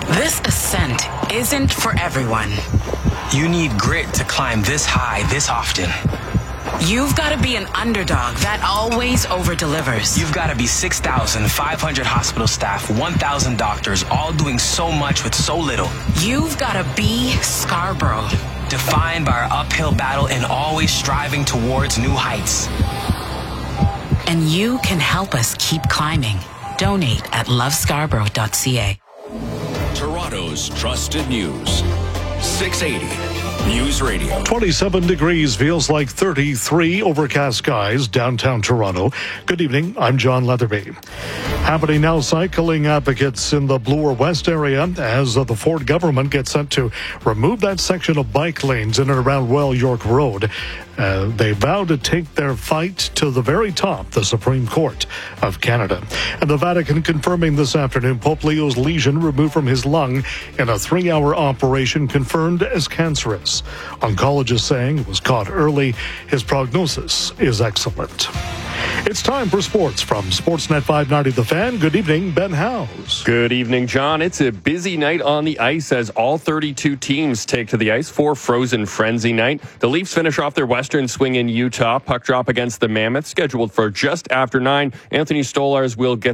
This ascent isn't for everyone. You need grit to climb this high this often. You've got to be an underdog that always over-delivers. You've got to be 6,500 hospital staff, 1,000 doctors, all doing so much with so little. You've got to be Scarborough. Defined by our uphill battle and always striving towards new heights. And you can help us keep climbing. Donate at lovescarborough.ca. Toronto's trusted news. 680 News Radio. 27 degrees, feels like 33, overcast skies, downtown Toronto. Good evening, I'm John Leatherby. Happening now, cycling advocates in the Bloor West area as the Ford government gets set to remove that section of bike lanes in and around Royal York Road. They vow to take their fight to the very top, the Supreme Court of Canada. And the Vatican confirming this afternoon Pope Leo's lesion removed from his lung in a 3-hour operation confirmed as cancerous. Oncologists saying it was caught early. His prognosis is excellent. It's time for sports from Sportsnet 590 The Fan. Good evening, Ben Howes. Good evening, John. It's a busy night on the ice as all 32 teams take to the ice for Frozen Frenzy night. The Leafs finish off their Western swing in Utah. Puck drop against the Mammoths scheduled for just after 9. Anthony Stolarz will get